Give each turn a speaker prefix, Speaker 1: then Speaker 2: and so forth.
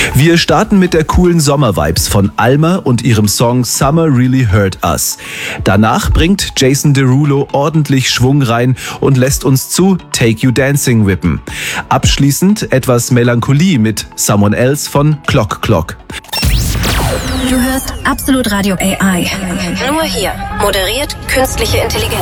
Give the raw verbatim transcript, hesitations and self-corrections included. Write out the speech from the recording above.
Speaker 1: Wir starten mit der coolen Sommer-Vibes von Alma und ihrem Song Summer Really Hurt Us. Danach bringt Jason Derulo ordentlich Schwung rein und lässt uns zu Take You Dancing wippen. Abschließend etwas Melancholie mit Someone Else von Clock Clock.
Speaker 2: Du hörst Absolut Radio A I. Nur hier. Moderiert künstliche Intelligenz.